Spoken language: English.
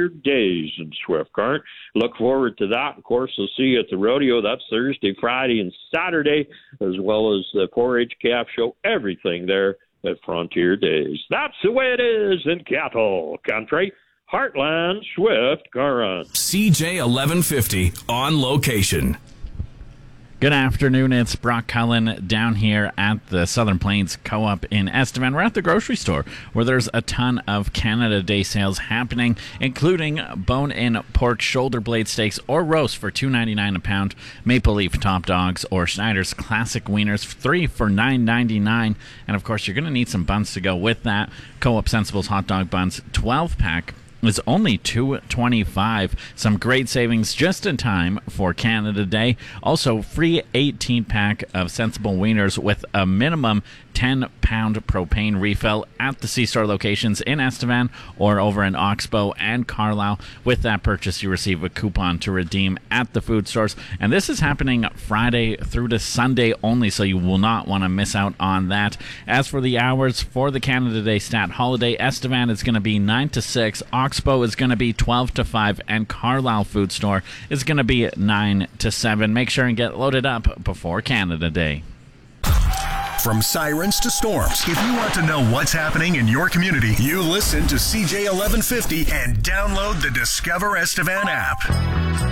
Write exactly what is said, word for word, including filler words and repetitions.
Frontier Days in Swift Current. Look forward to that. Of course, we'll see you at the rodeo. That's Thursday, Friday, and Saturday, as well as the four H calf show. Everything there at Frontier Days. That's the way it is in cattle country. Heartland Swift Current. C J eleven fifty on location. Good afternoon, it's Brock Cullen down here at the Southern Plains Co-op in Estevan. We're at the grocery store where there's a ton of Canada Day sales happening, including bone-in pork shoulder blade steaks or roast for two ninety-nine a pound, Maple Leaf Top Dogs or Schneider's Classic Wieners, three for nine ninety-nine. And of course, you're going to need some buns to go with that. Co-op Sensibles Hot Dog Buns twelve pack is only two twenty-five. Some great savings just in time for Canada Day. Also, free eighteen pack of Sensible Wieners with a minimum ten pound propane refill at the C-Store locations in Estevan or over in Oxbow and Carlisle. With that purchase, you receive a coupon to redeem at the food stores. And this is happening Friday through to Sunday only, so you will not want to miss out on that. As for the hours for the Canada Day Stat Holiday, Estevan is going to be nine to six, Oxbow is going to be twelve to five, and Carlisle Food Store is going to be nine to seven. Make sure and get loaded up before Canada Day. From sirens to storms, if you want to know what's happening in your community, you listen to C J eleven fifty and download the Discover Estevan app.